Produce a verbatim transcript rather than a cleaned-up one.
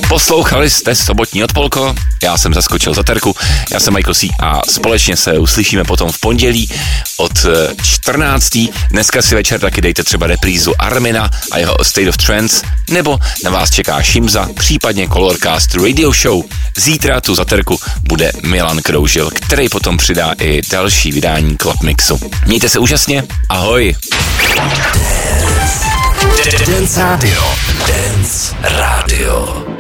Poslouchali jste sobotní odpolko, já jsem zaskočil za terku, já jsem Michael C. a společně se uslyšíme potom v pondělí od čtrnácté. Dneska si večer taky dejte třeba reprízu Armina a jeho State of Trance, nebo na vás čeká Šimza, případně Colorcast Radio Show. Zítra tu za terku bude Milan Kroužil, který potom přidá i další vydání Club Mixu. Mějte se úžasně, ahoj! Dance Radio. Dance Radio.